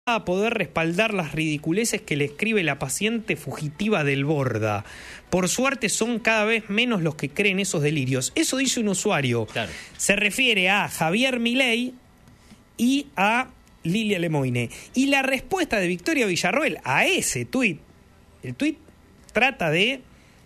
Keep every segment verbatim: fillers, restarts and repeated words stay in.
a poder respaldar las ridiculeces que le escribe la paciente fugitiva del Borda. Por suerte son cada vez menos los que creen esos delirios. Eso dice un usuario. Claro. Se refiere a Javier Milei y a Lilia Lemoine. Y la respuesta de Victoria Villarroel a ese tuit, el tuit trata de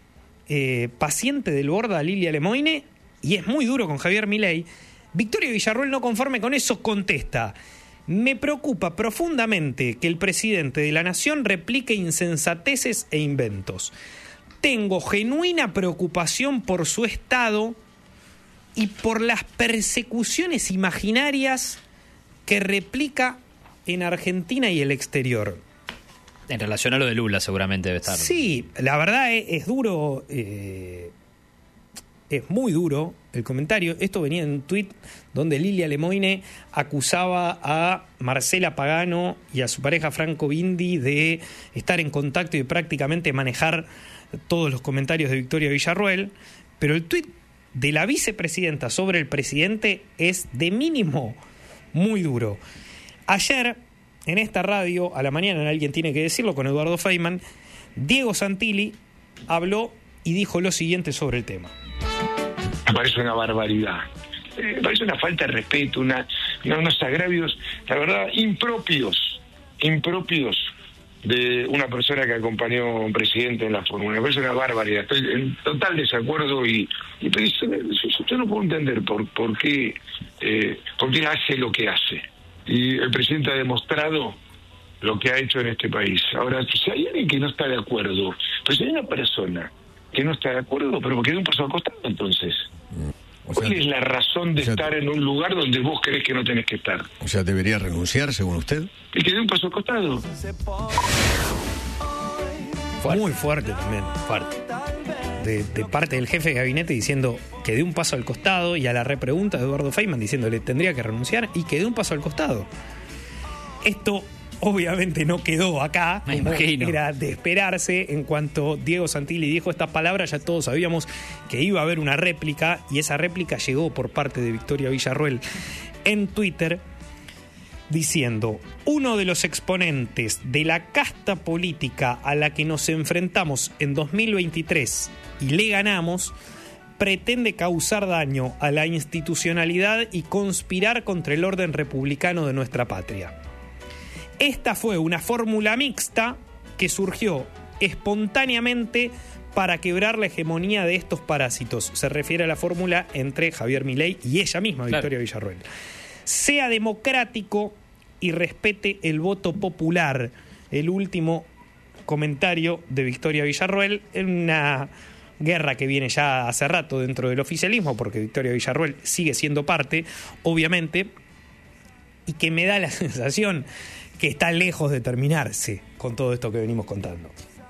eh, paciente del Borda, Lilia Lemoine, y es muy duro con Javier Milei. Victoria Villarroel, no conforme con eso, contesta: me preocupa profundamente que el presidente de la nación replique insensateces e inventos. Tengo genuina preocupación por su estado y por las persecuciones imaginarias que replica en Argentina y el exterior. En relación a lo de Lula seguramente debe estar. Sí, la verdad es, es duro, eh, es muy duro el comentario. Esto venía en un tuit donde Lilia Lemoine acusaba a Marcela Pagano y a su pareja Franco Bindi de estar en contacto y de prácticamente manejar todos los comentarios de Victoria Villarroel, pero el tuit de la vicepresidenta sobre el presidente es de mínimo muy duro. Ayer, en esta radio, a la mañana, Alguien Tiene que Decirlo, con Eduardo Feynman, Diego Santilli habló y dijo lo siguiente sobre el tema. Me parece una barbaridad, me parece una falta de respeto, una, una, unos agravios, la verdad, impropios, impropios de una persona que acompañó a un presidente en la fórmula. Me parece una barbaridad, estoy en total desacuerdo y, y pero yo, yo no puedo entender por, por, qué, eh, por qué hace lo que hace. Y el presidente ha demostrado lo que ha hecho en este país. Ahora, si hay alguien que no está de acuerdo, pues si hay una persona que no está de acuerdo, pero que dé un paso al costado, entonces. O sea, ¿cuál es la razón de o sea, estar en un lugar donde vos crees que no tenés que estar? O sea, ¿debería renunciar, según usted? Y que dé un paso al costado. Fuerte. Muy fuerte también, fuerte. De, de parte del jefe de gabinete diciendo que dé un paso al costado, y a la repregunta de Eduardo Feynman diciéndole tendría que renunciar y que dé un paso al costado. Esto obviamente no quedó acá, me imagino. Era de esperarse. En cuanto Diego Santilli dijo estas palabras, ya todos sabíamos que iba a haber una réplica, y esa réplica llegó por parte de Victoria Villarroel en Twitter, diciendo: uno de los exponentes de la casta política a la que nos enfrentamos en dos mil veintitrés y le ganamos, pretende causar daño a la institucionalidad y conspirar contra el orden republicano de nuestra patria. Esta fue una fórmula mixta que surgió espontáneamente para quebrar la hegemonía de estos parásitos. Se refiere a la fórmula entre Javier Milei y ella misma, Victoria claro. Villarroel. Sea democrático y respete el voto popular. El último comentario de Victoria Villarroel en una guerra que viene ya hace rato dentro del oficialismo, porque Victoria Villarroel sigue siendo parte, obviamente, y que me da la sensación que está lejos de terminarse con todo esto que venimos contando.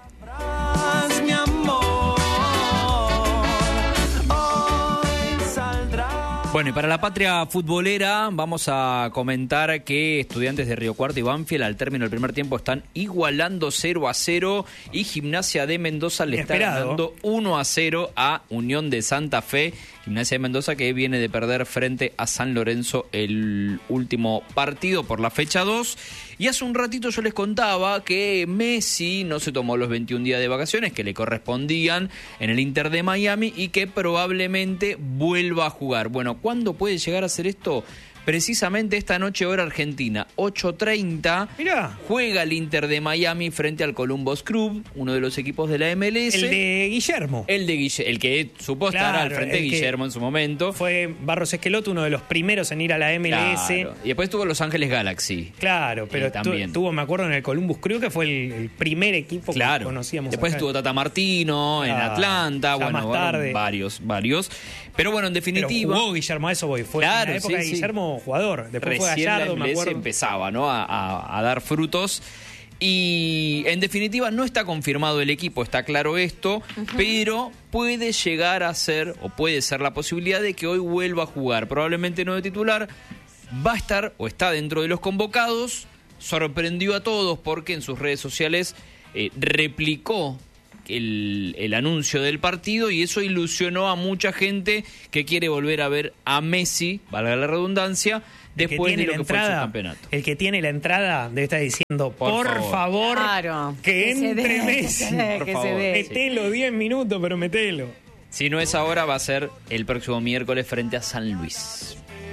Bueno, y para la patria futbolera vamos a comentar que Estudiantes de Río Cuarto y Banfield al término del primer tiempo están igualando cero a cero y Gimnasia de Mendoza le está ganando uno a cero a Unión de Santa Fe. Gimnasia de Mendoza que viene de perder frente a San Lorenzo el último partido por la fecha dos. Y hace un ratito yo les contaba que Messi no se tomó los veintiún días de vacaciones que le correspondían en el Inter de Miami y que probablemente vuelva a jugar. Bueno, ¿cuándo puede llegar a hacer esto? Precisamente esta noche, hora argentina, ocho treinta, Mirá. Juega el Inter de Miami frente al Columbus Crew, uno de los equipos de la M L S. El de Guillermo. El de Guille, el que supo estar claro, al frente de Guillermo en su momento. Fue Barros Esqueloto, uno de los primeros en ir a la M L S. Claro. Y después tuvo Los Ángeles Galaxy. Claro, pero eh, también. tuvo, me acuerdo, en el Columbus Crew, que fue el, el primer equipo claro. que conocíamos. Después acá. Estuvo Tata Martino claro. en Atlanta, ya bueno, más tarde. Bueno, varios, varios. Pero bueno, en definitiva. Pero jugó Guillermo, a eso voy. Fue claro, en la época sí, de Guillermo sí. jugador. Después fue Gallardo, me acuerdo. Empezaba, ¿no? A, a, a dar frutos. Y en definitiva no está confirmado el equipo, está claro esto, uh-huh. pero puede llegar a ser, o puede ser la posibilidad de que hoy vuelva a jugar. Probablemente no de titular, va a estar o está dentro de los convocados. Sorprendió a todos porque en sus redes sociales eh, replicó El, el anuncio del partido y eso ilusionó a mucha gente que quiere volver a ver a Messi, valga la redundancia, después tiene de lo la que fue el entrada, subcampeonato. el que tiene la entrada debe estar diciendo, por, Por favor, favor. Claro, que, que se entre dé, Messi. que se dé, Por que se favor. dé. Metelo diez minutos, pero metelo. Si no es ahora, va a ser el próximo miércoles frente a San Luis.